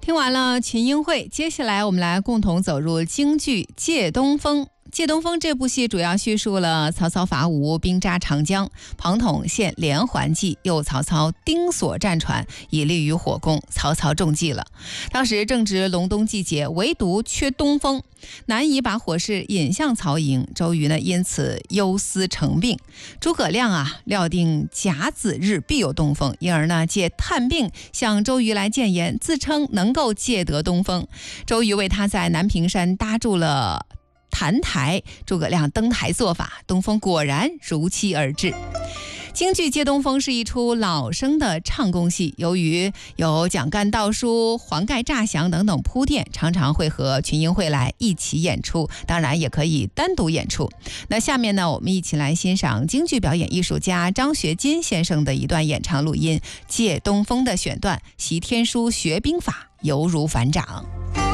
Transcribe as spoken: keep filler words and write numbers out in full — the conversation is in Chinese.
听完了群英会，接下来我们来共同走入京剧《借东风》。《借东风》这部戏主要叙述了曹操伐吴，兵扎长江，庞统献连环计，诱曹操钉锁战船，以利于火攻。曹操中计了。当时正值隆冬季节，唯独缺东风，难以把火势引向曹营。周瑜呢，因此忧思成病。诸葛亮啊，料定甲子日必有东风，因而呢，借探病向周瑜来谏言，自称能够借得东风。周瑜为他在南屏山搭筑了坛台，诸葛亮登台做法，东风果然如期而至。京剧《借东风》是一出老生的唱功戏，由于有蒋干盗书、黄盖诈降等等铺垫，常常会和群英会来一起演出，当然也可以单独演出。那下面呢，我们一起来欣赏京剧表演艺术家张学金先生的一段演唱录音《借东风》的选段，习天书学兵法，犹如反掌。